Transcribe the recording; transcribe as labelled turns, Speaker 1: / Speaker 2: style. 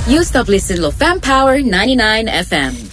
Speaker 1: You stop listening to Fam Power 99 FM.